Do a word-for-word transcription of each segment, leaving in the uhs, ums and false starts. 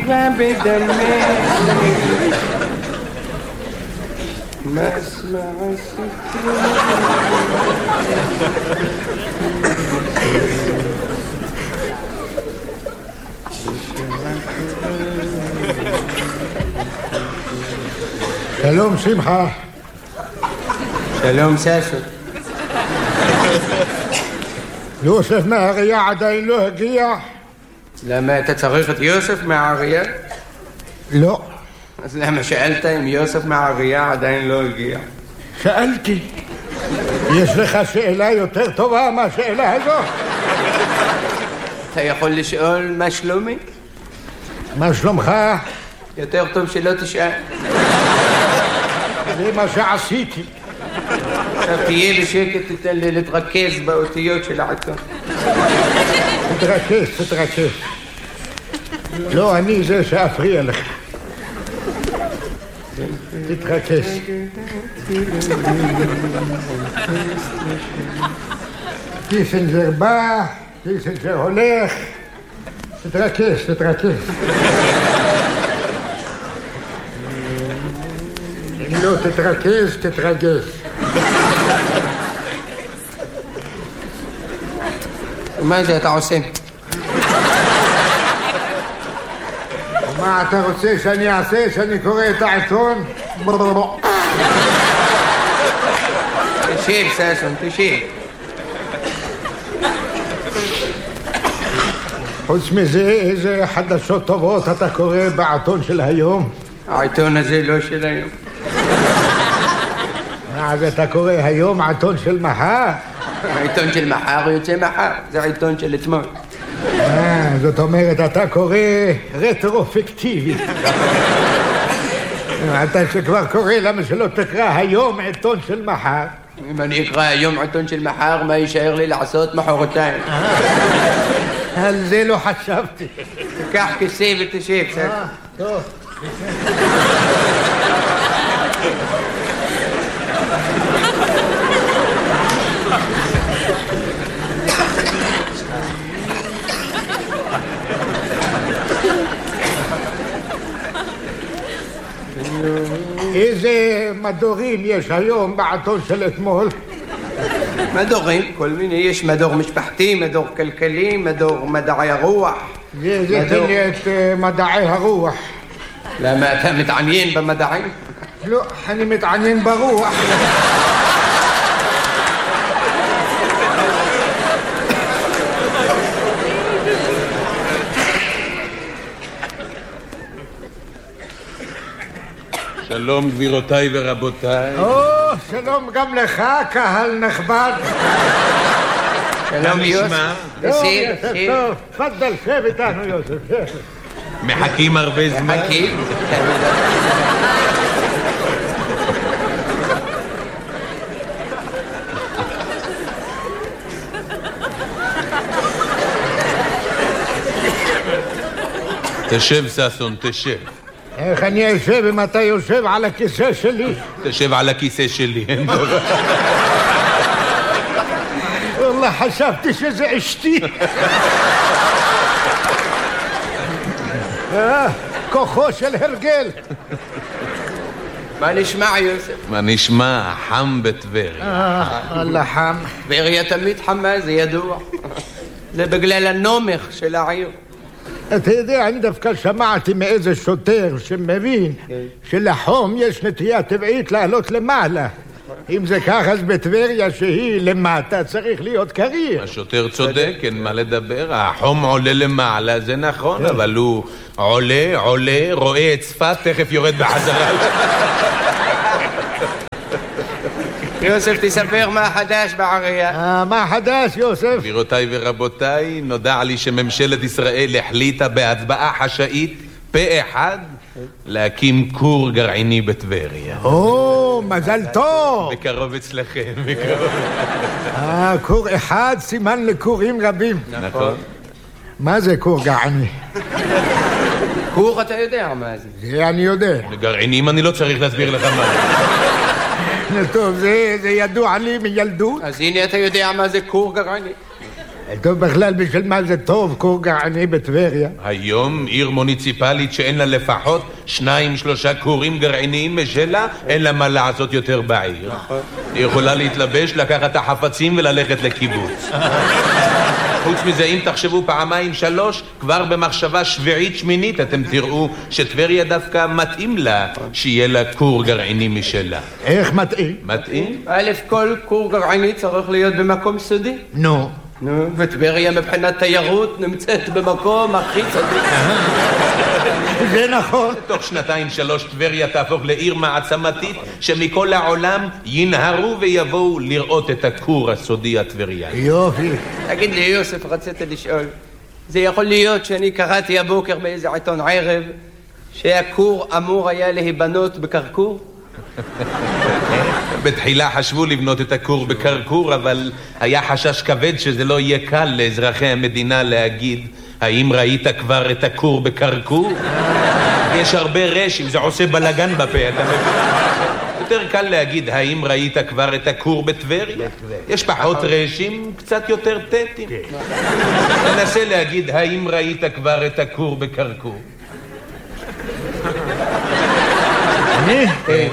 ובדמי מסמע הסיפור. שלום שמחה. שלום ששו. יוסף מהאריה עדיין לא הגיע? למה אתה צריך את יוסף מהאריה? לא. אז למה שאלת אם יוסף מהאריה עדיין לא הגיע? שאלתי. יש לך שאלה יותר טובה מהשאלה הזו? אתה יכול לשאול מה שלומי? מה שלומך? יותר טוב שלא תשאל. זה מה שעשיתי. עכשיו תהיה בשקט, תתן לי להתרכז באותיות של העיתון. תתרכז, תתרכז. לא, אני זה שאפריע לך. תתרכז. קיסינג'ר בא, קיסינג'ר הולך. תתרכז, תתרכז. אם לא תתרכז, תתרגז. מה זה אתה עושה? מה אתה רוצה שאני אעשה? שאני קורא את העיתון? תשב ששון, תשב. חוץ מזה, איזה חדשות טובות אתה קורא בעיתון של היום? העיתון הזה לא של היום. אז אתה קורא היום עיתון של מחר? העיתון של מחר יוצא מחר, זה העיתון של אתמול. אה, זאת אומרת, אתה קורא רטרופקטיבי. אתה שכבר קורא, למה שלא תקרא היום עיתון של מחר? אם אני אקרא היום עיתון של מחר, מה יישאר לי לעשות מחרתיים? על זה לא חשבתי. תיקח כיסא ותשב. אה, טוב. איזה מדורים יש היום בעיתון של אתמול? מדורים, כל מיני, יש מדור משפחתי, מדור כלכלי, מדור מדעי הרוח. זה, זה תן לי את uh, מדעי הרוח. למה אתה מתעניין במדעים? לא, אני מתעניין ברוח. שלום גבירותיי ורבותיי. או, שלום גם לך, קהל נכבד. שלום יוסף. יוסף, טוב, תפדל, שב איתנו יוסף. מחכים הרבה זמן. מחכים. תשב ששון, תשב. איך אני אשב אם אתה יושב על הכיסא שלי? תשב על הכיסא שלי, אין דבר. والله חשבתי שזה אשתי. כוחו של הרגל. מה נשמע יוסף? מה נשמע? חם בטבריה. אללה חם. טבריה תמיד חמה, זה ידוע. זה בגלל הנומך של העיר. אתה יודע, אני דווקא שמעתי מאיזה שוטר שמבין שלחום יש נטייה טבעית לעלות למעלה. אם זה כך, אז בטבריה שהיא למטה צריך להיות קריר. השוטר צודק, אין מה לדבר. החום עולה למעלה, זה נכון, אבל הוא עולה, עולה, רואה את צפת, תכף יורד בחזרה. יוסף, תספר מה חדש בעירייה. מה חדש, יוסף? גבירותיי ורבותיי, נודע לי שממשלת ישראל החליטה בהצבעה חשאית פה אחד להקים כור גרעיני בטבריה. או, מזל טוב. בקרוב אצלכם, בקרוב. אה, כור אחד סימן לכורים רבים. נכון. מה זה כור גרעיני? כור אתה יודע מה זה. זה אני יודע. גרעינים אני לא צריך להסביר לך מה זה. טוב, זה, זה ידוע לי מילדות. אז הנה אתה יודע מה זה כור גרעיני. טוב, בכלל בשביל מה זה טוב, כור גרעיני בטבריה? היום עיר מוניציפלית שאין לה לפחות שניים שלושה כורים גרעיניים משלה, אין לה מה לעשות יותר בעיר. היא יכולה להתלבש, לקחת את החפצים וללכת לקיבוץ. חוץ מזה, אם תחשבו פעמיים שלוש, כבר במחשבה שביעית שמינית אתם תראו שטבריה דווקא מתאים לה שיהיה לה כור גרעיני משלה. איך מתאים? מתאים? א' כל כור גרעיני צריך להיות במקום סודי. נו. נו, וטבריה מבחינת תיירות נמצאת במקום הכי צדיק. זה נכון. תוך שנתיים שלוש טבריה תהפוך לעיר מעצמתית שמכל העולם ינהרו ויבואו לראות את הכור הסודי הטבריאני. יופי. תגיד לי יוסף, רציתי לשאול, זה יכול להיות שאני קראתי הבוקר באיזה עיתון ערב שהכור אמור היה להיבנות בקרקור? בתחילה חשבו לבנות את הכור בקרקור, אבל היה חשש כבד שזה לא יהיה קל לאזרחי המדינה להגיד האם ראית כבר את הכור בקרקור? יש הרבה רשים, זה עושה בלגן בפה, אתה מבין? יותר קל להגיד האם ראית כבר את הכור בטבריה? יש פחות רשים, קצת יותר טטים. תנסה להגיד האם ראית כבר את הכור בקרקור. אני?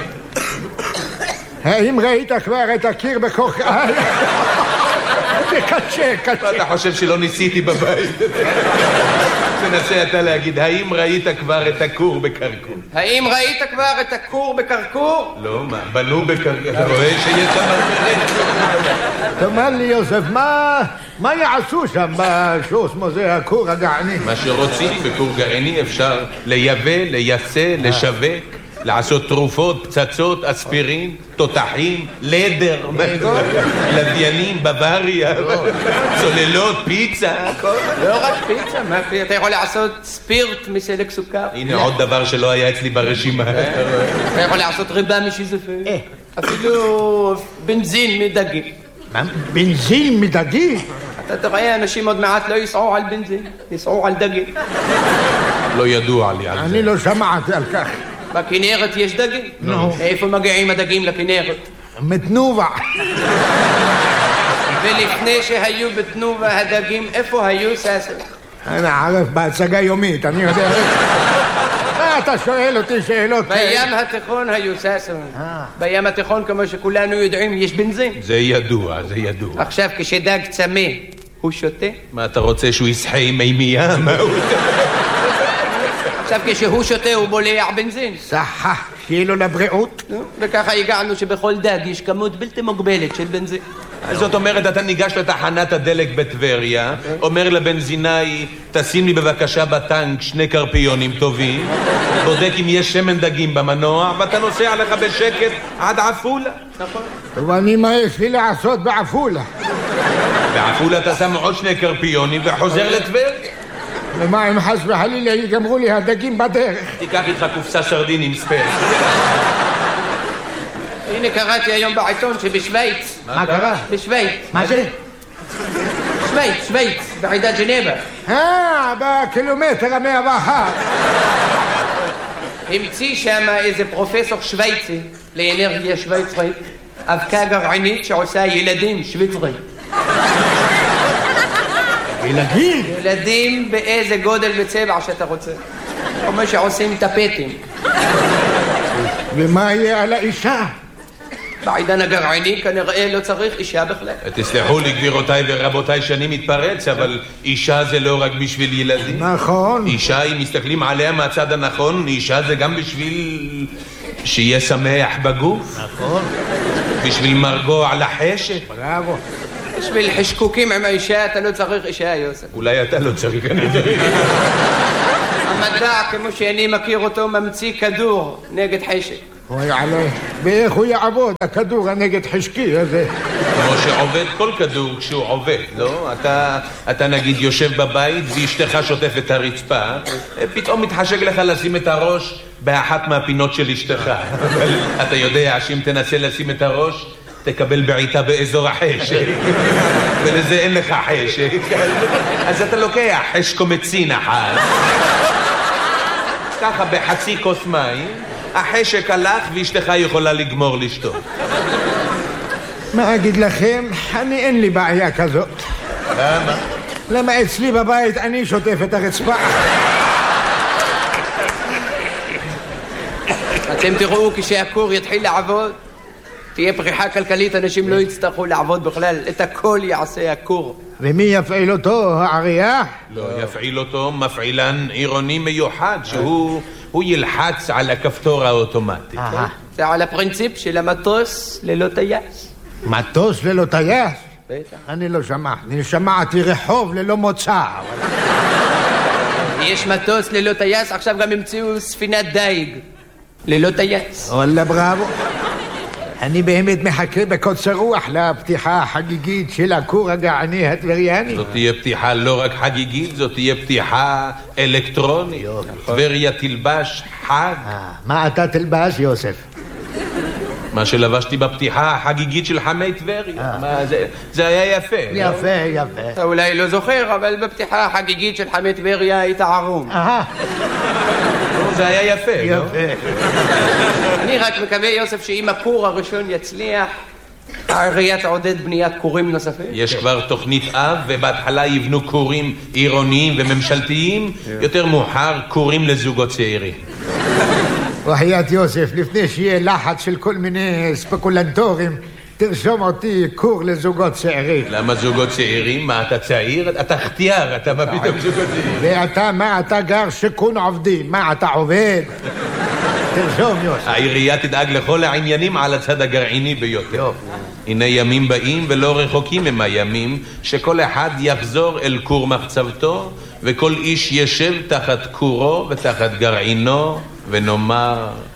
האם ראית כבר את הקיר בקרקור? זה קשה, קשה. אתה חושב שלא ניסיתי בבית? תנסה אתה להגיד, האם ראית כבר את הכור בקרקור? האם ראית כבר את הכור בקרקור? לא, מה? בנו בקרקור. אתה רואה שיש שם הרבה? תאמר לי יוסף, מה יעשו שם בשוס מוזה הכור הגרעיני? מה שרוצים בכור גרעיני אפשר לייבא, לייצא, לשווק, לעשות תרופות, פצצות, אספירין, תותחים, לדר, לוויינים, בוואריה, צוללות, פיצה. לא רק פיצה, אתה יכול לעשות ספירט מסלק סוכר. הנה עוד דבר שלא היה אצלי ברשימה. אתה יכול לעשות ריבה משיזופים. אפילו בנזין מדגים. מה? בנזין מדגים? אתה תראה, אנשים עוד מעט לא יסעו על בנזין, יסעו על דגים. לא ידוע לי על זה. אני לא שמעתי על כך. בכנרת יש דגים? נו. איפה מגיעים הדגים לכנרת? מתנובה. ולפני שהיו בתנובה הדגים, איפה היו ססר? אני ערף בהצגה יומית, אני יודע. אתה שואל אותי שאלות. בים התיכון היו ססר. בים התיכון, כמו שכולנו יודעים, יש בנזין. זה ידוע, זה ידוע. עכשיו, כשדג צמא, הוא שותה? מה אתה רוצה, שהוא יסחה עם מימייה? מה הוא... עכשיו כשהוא שותה הוא בולע בנזין. סחה, שיהיה לו לבריאות. וככה הגענו שבכל דג יש כמות בלתי מוגבלת של בנזין. זאת אומרת, אתה ניגש לתחנת הדלק בטבריה, אומר לבנזינאי, תשים לי בבקשה בטנק שני קרפיונים טובים, בודק אם יש שמן דגים במנוע, ואתה נוסע לך בשקט עד עפולה. נכון. ואני מה יש לי לעשות בעפולה? בעפולה אתה שם עוד שני קרפיונים וחוזר לטבריה. ומה אם חס וחלילה יגמרו לי הדגים בדרך? תיקח איתך קופסה סרדינים ספייר. הנה קראתי היום בעיתון שבשוויץ. מה קרה? בשוויץ. מה זה? שוויץ, שוויץ, בעידת ג'נבה. אה, בקילומטר המאה ואחת. המציא שם איזה פרופסור שוויצי לאנרגיה שוויצרית, אבקה גרעינית שעושה ילדים שוויצרים. ילדים? ילדים באיזה גודל וצבע שאתה רוצה. כמו שעושים טפטים. ומה יהיה על האישה? בעידן הגרעיני כנראה לא צריך אישה בכלל. תסלחו לי גבירותיי ורבותיי שאני מתפרץ, אבל אישה זה לא רק בשביל ילדים. נכון. אישה, אם מסתכלים עליה מהצד הנכון, אישה זה גם בשביל שיהיה שמח בגוף. נכון. בשביל מרגוע לחשת. בראבו. בשביל חשקוקים עם האישה אתה לא צריך אישה, יוסף. אולי אתה לא צריך, אני צריך. המדע, כמו שאני מכיר אותו, ממציא כדור נגד חשק. אוי עלי, ואיך הוא יעבוד, הכדור הנגד חשקי הזה? כמו שעובד כל כדור כשהוא עובד, לא? אתה, אתה נגיד יושב בבית ואשתך שוטפת את הרצפה, פתאום מתחשק לך לשים את הראש באחת מהפינות של אשתך. אבל אתה יודע שאם תנסה לשים את הראש, תקבל בעיטה באזור החשק. ולזה אין לך חשק. אז אתה לוקח חשקומצין אחת. ככה בחצי כוס מים, החשק הלך ואשתך יכולה לגמור לשתות. מה אגיד לכם? אני אין לי בעיה כזאת. למה? למה אצלי בבית אני שוטף את הרצפה. אתם תראו כשהכור יתחיל לעבוד, תהיה פריחה כלכלית, אנשים לא יצטרכו לעבוד בכלל, את הכל יעשה הכור. ומי יפעיל אותו, העירייה? לא יפעיל אותו מפעילן עירוני מיוחד, שהוא הוא ילחץ על הכפתור האוטומטי. זה על הפרינציפ של המטוס ללא טייס. מטוס ללא טייס? בטח. אני לא שמעתי, אני שמעתי רחוב ללא מוצא. יש מטוס ללא טייס, עכשיו גם המציאו ספינת דייג ללא טייס. וואלה בראבו. אני באמת מחכה בקוצר רוח לפתיחה החגיגית של הכור הגעני הטבריאני. זאת תהיה פתיחה לא רק חגיגית, זאת תהיה פתיחה אלקטרונית. טבריה תלבש חג. מה אתה תלבש, יוסף? מה שלבשתי בפתיחה החגיגית של חמי טבריה. זה היה יפה. יפה, יפה. אתה אולי לא זוכר, אבל בפתיחה החגיגית של חמי טבריה היית ערום. אהה. זה היה יפה. יפה. אני רק מקווה, יוסף, שאם הכור הראשון יצליח, העירייה תעודד בניית כורים נוספים. יש כבר תוכנית אב, ובהתחלה יבנו כורים עירוניים וממשלתיים, יותר מאוחר כורים לזוגות צעירים. וחיית יוסף, לפני שיהיה לחץ של כל מיני ספקולנטורים, תרשום אותי כור לזוגות צעירים. למה זוגות צעירים? מה, אתה צעיר? אתה חתיאר, אתה מה פתאום זוגות צעירים? ואתה, מה, אתה גר שיכון עובדים? מה, אתה עובד? תרשום, יוסף. העירייה תדאג לכל העניינים על הצד הגרעיני ביותר. הנה ימים באים ולא רחוקים הם הימים שכל אחד יחזור אל כור מחצבתו וכל איש ישב תחת כורו ותחת גרעינו ונאמר